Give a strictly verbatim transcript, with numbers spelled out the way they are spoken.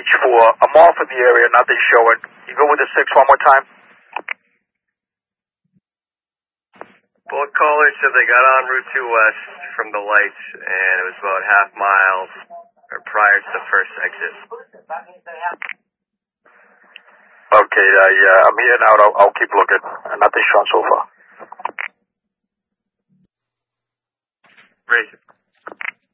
H four. I'm off in the area, nothing showing. You go with the six one more time? Both callers said they got on Route two West from the lights, and it was about half miles or prior to the first exit. Okay, I, uh, I'm here now. I'll, I'll keep looking. Nothing showing so far. Raise it.